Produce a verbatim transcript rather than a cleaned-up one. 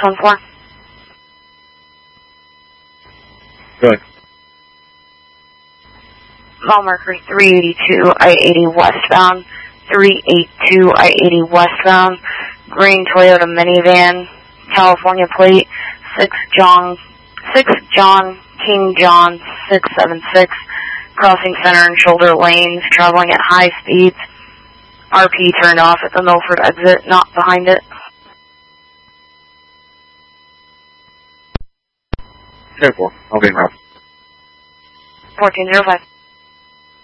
one four. Good. Mile Mercury three eighty-two, I eighty westbound. three eighty-two, I eighty westbound. Green Toyota minivan, California plate, six John, six John, King John, six seven six. Crossing center and shoulder lanes, traveling at high speeds. R P turned off at the Milford exit, not behind it. ten four, I'll be in route. fourteen oh five.